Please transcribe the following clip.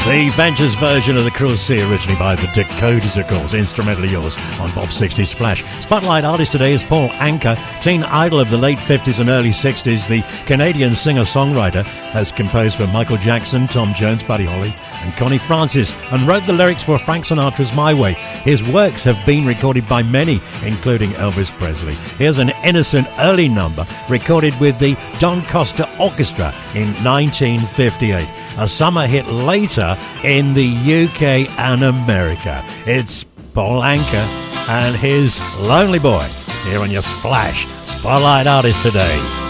The Ventures version of The Cruel Sea, originally by the Dakotas, of course, instrumentally yours on Bob 60 Splash. Spotlight artist today is Paul Anka, teen idol of the late 50s and early 60s. The Canadian singer-songwriter has composed for Michael Jackson, Tom Jones, Buddy Holly and Connie Francis, and wrote the lyrics for Frank Sinatra's My Way. His works have been recorded by many, including Elvis Presley. Here's an innocent early number recorded with the Don Costa Orchestra in 1958. A summer hit later in the UK and America. It's Paul Anka and his Lonely Boy here on your Splash Spotlight Artist today.